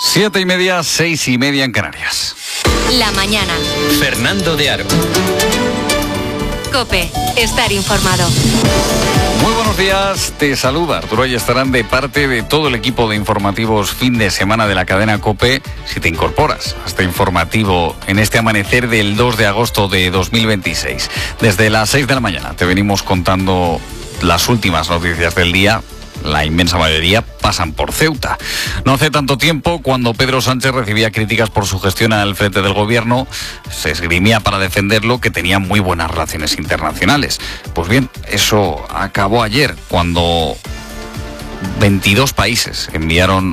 7:30, 6:30 en Canarias. La mañana. Fernando de Aro. COPE. Estar informado. Muy buenos días, te saluda Arturo Ayestarán de parte de todo el equipo de informativos fin de semana de la cadena COPE. Si te incorporas a este informativo en este amanecer del 2 de agosto de 2026, desde las 6 de la mañana te venimos contando las últimas noticias del día. La inmensa mayoría pasan por Ceuta. No hace tanto tiempo, cuando Pedro Sánchez recibía críticas por su gestión al frente del gobierno, se esgrimía para defenderlo que tenía muy buenas relaciones internacionales. Pues bien, eso acabó ayer, cuando 22 países enviaron